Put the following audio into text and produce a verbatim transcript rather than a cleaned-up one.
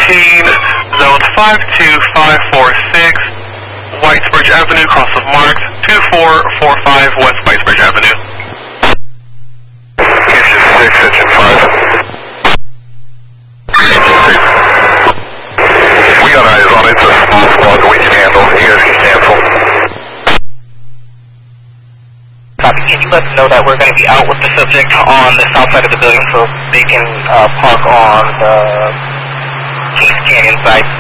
fourteen, zone five two five four six, Whitesbridge Avenue, cross of marks, two four four five West Whitesbridge Avenue. Engine six, engine five. Engine six. We got eyes on it, it's a small squad that we can handle. You guys can cancel. Copy. Can you let them know that we're going to be out with the subject on the south side of the building so they can uh, park on the Kings Canyon side?